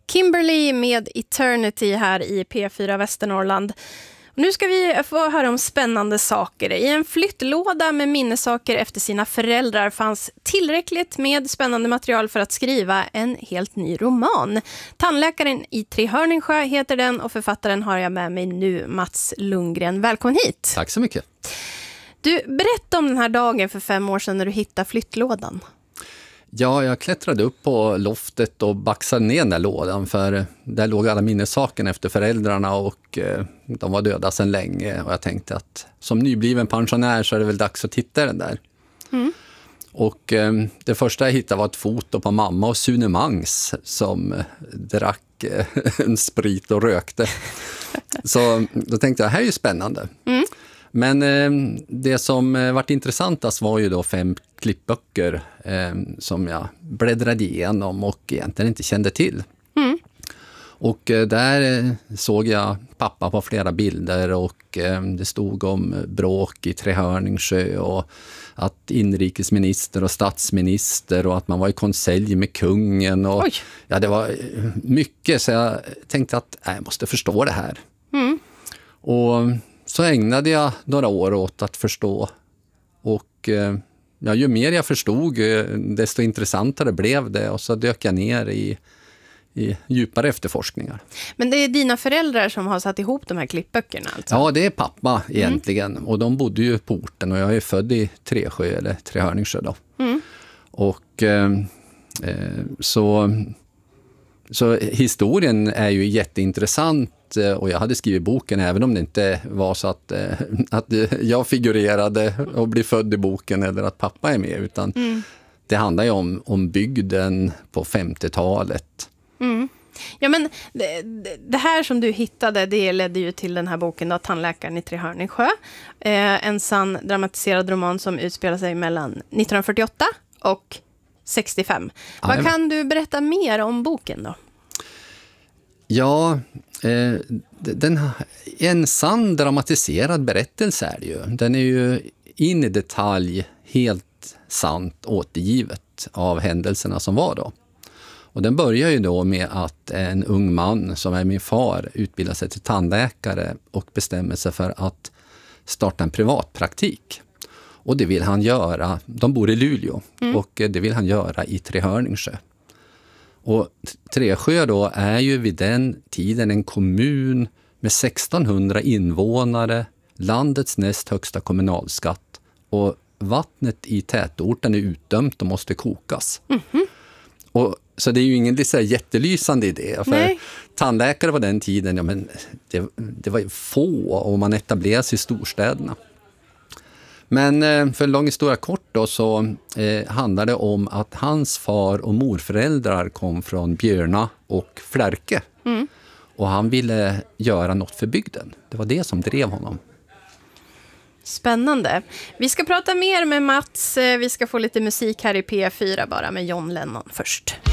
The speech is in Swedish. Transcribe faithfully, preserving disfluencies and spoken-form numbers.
Kimberly med Eternity här i P fyra Västernorrland. Nu ska vi få höra om spännande saker. I en flyttlåda med minnessaker efter sina föräldrar fanns tillräckligt med spännande material för att skriva en helt ny roman. Tandläkaren i Trehörningsjö heter den och författaren har jag med mig nu, Mats Lundgren. Välkommen hit. Tack så mycket. Du, berätta om den här dagen för fem år sedan när du hittade flyttlådan. Ja, jag klättrade upp på loftet och baxade ner den där lådan, för där låg alla minnessaken efter föräldrarna och eh, de var döda sedan länge, och jag tänkte att som nybliven pensionär så är det väl dags att titta den där. Mm. Och eh, det första jag hittade var ett foto på mamma och Sune Mangs som eh, drack eh, en sprit och rökte. Så då tänkte jag, här är ju spännande. Mm. Men eh, det som eh, varit intressantast var ju då fem klippböcker eh, som jag bläddrade igenom och egentligen inte kände till. Mm. Och eh, där eh, såg jag pappa på flera bilder och eh, det stod om bråk i Trehörningsjö och att inrikesminister och statsminister och att man var i konselj med kungen. Och, ja, det var mycket, så jag tänkte att nej, jag måste förstå det här. Mm. Och så ägnade jag några år åt att förstå, och eh, ja, ju mer jag förstod desto intressantare blev det, och så dök jag ner i, i djupare efterforskningar. Men det är dina föräldrar som har satt ihop de här klippböckerna alltså? Ja, det är pappa egentligen, mm. och de bodde ju på orten och jag är född i Tresjö eller Trehörningsjö då. Mm. Och eh, så... Så historien är ju jätteintressant, och jag hade skrivit boken även om det inte var så att, att jag figurerade och blev född i boken eller att pappa är med, utan mm. det handlar ju om, om bygden på femtiotalet. Mm. Ja, men det, det här som du hittade, det ledde ju till den här boken då, Tandläkaren i Trehörningsjö. Eh, en sann dramatiserad roman som utspelar sig mellan nittonhundrafyrtioåtta och sextiofem. Vad Aj, kan du berätta mer om boken då? Ja, eh, den, en sann dramatiserad berättelse är det ju. Den är ju in i detalj helt sant återgivet av händelserna som var då. Och den börjar ju då med att en ung man som är min far utbildar sig till tandläkare och bestämmer sig för att starta en privatpraktik. Och det vill han göra, de bor i Luleå, mm. och det vill han göra i Trehörningsjö. Och Tresjö då är ju vid den tiden en kommun med sextonhundra invånare, landets näst högsta kommunalskatt, och vattnet i tätorten är utdömt och måste kokas. Mm-hmm. Och, så det är ju ingen så här jättelysande idé, för Nej. tandläkare på den tiden, ja, men det, det var ju få, och man etablerades i storstäderna. Men för en lång historia kort då, så eh, handlar det om att hans far och morföräldrar kom från Björna och Flärke. Mm. Och han ville göra något för bygden. Det var det som drev honom. Spännande. Vi ska prata mer med Mats. Vi ska få lite musik här i P fyra bara med John Lennon först.